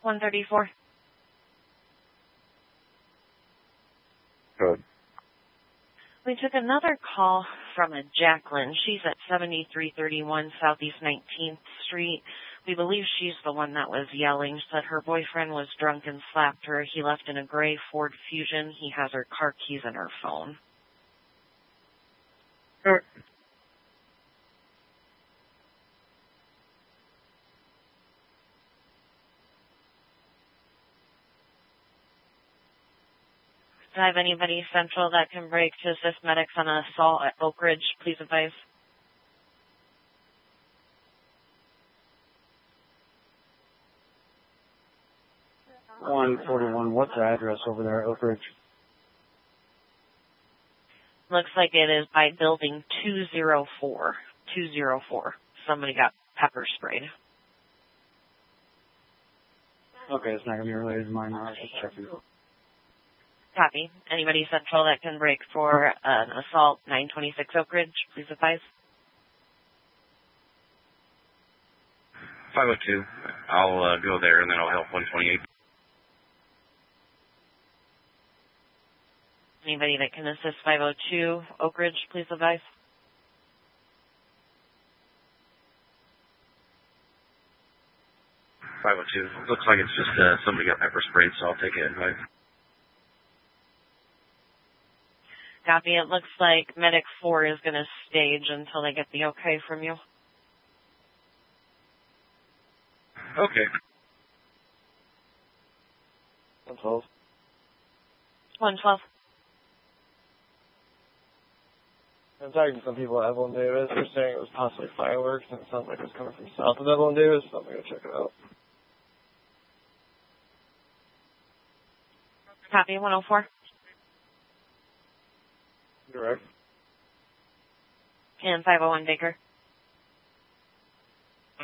134. Good. We took another call from a Jacqueline. She's at 7331 Southeast 19th Street. We believe she's the one that was yelling. Said her boyfriend was drunk and slapped her. He left in a gray Ford Fusion. He has her car keys and her phone. Sure. Do I have anybody central that can break to assist medics on an assault at Oak Ridge? Please advise. $141. What's the address over there at Oak Ridge? Looks like it is by building 204. 204. Somebody got pepper sprayed. Okay, it's not going to be related to mine. I'll just check it. Copy. Anybody central that can break for an assault 926 Oak Ridge, please advise. 502. I'll go there and then I'll help 128. Anybody that can assist 502 Oak Ridge, please advise. Looks like it's just somebody got pepper sprayed, so I'll take it. Copy. It looks like Medic 4 is going to stage until they get the okay from you. Okay. 112. 112. I'm talking to some people at Evelyn Davis. They're saying it was possibly fireworks, and it sounds like it's coming from south of Evelyn Davis, so I'm going to check it out. Copy. 104. Direct. And 501 Baker.